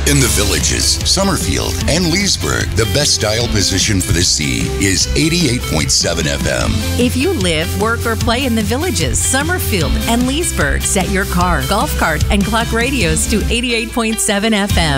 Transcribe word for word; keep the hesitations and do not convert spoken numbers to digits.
In the Villages, Summerfield, and Leesburg, the best dial position for the sea is eighty-eight point seven F M. If you live, work, or play in the Villages, Summerfield, and Leesburg, set your car, golf cart, and clock radios to eighty-eight point seven F M.